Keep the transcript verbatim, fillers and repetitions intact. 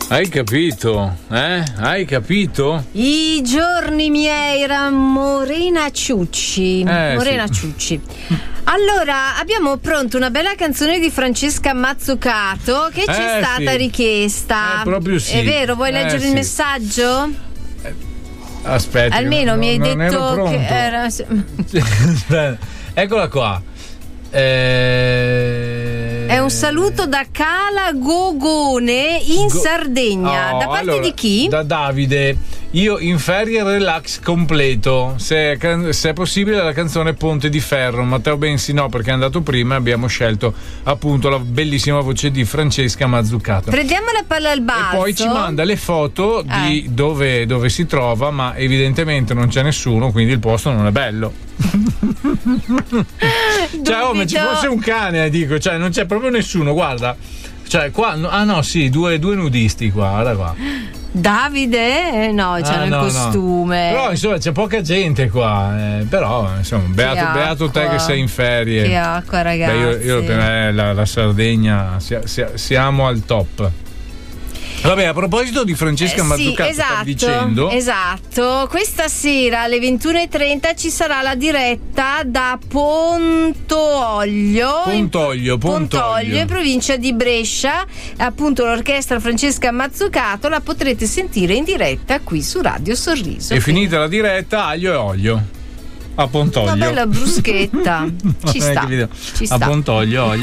Hai capito? Eh? Hai capito? I giorni miei era Morena Ciucci. Eh, Morena sì. Ciucci. Allora, abbiamo pronto una bella canzone di Francesca Mazzucato che ci è Eh, stata sì. richiesta. Eh, proprio sì. È vero, vuoi Eh, leggere sì. il messaggio? Aspetta. Almeno non- mi hai non ero detto pronto. che era. Aspetta, eccola qua. Eh... È un saluto da Cala Gogone in Go- Sardegna. Oh, da parte allora, di chi? Da Davide. Io in ferie relax completo. Se è, can- se è possibile la canzone Ponte di Ferro. Matteo Bensi no, perché è andato prima e abbiamo scelto appunto la bellissima voce di Francesca Mazzucato. Prendiamo la palla al balzo. E poi ci manda le foto di Eh. dove, dove si trova, ma evidentemente non c'è nessuno, quindi il posto non è bello. Cioè, oh, ma ci Dubito. fosse un cane, eh, dico, cioè non c'è proprio nessuno, guarda. Cioè, qua, no- ah no, sì, due, due nudisti qua, guarda qua. Davide? Eh, No, c'hanno Ah, il no, no. costume. Però insomma c'è poca gente qua, eh, però insomma, beato, beato te acqua. che sei in ferie. Che acqua, ragazzi. Beh, io, io per me la, la Sardegna sia- sia- siamo al top. Vabbè, a proposito di Francesca Eh, Mazzucato, sì, sta esatto, dicendo esatto. Questa sera alle ventuno e trenta ci sarà la diretta da Pontoglio, Pontoglio, Pontoglio. in provincia di Brescia. Appunto l'orchestra Francesca Mazzucato la potrete sentire in diretta qui su Radio Sorriso. è finita la diretta, aglio e olio a Pontoglio. Una bella bruschetta. Ci Non è sta, che video. ci A sta. Pontoglio, olio.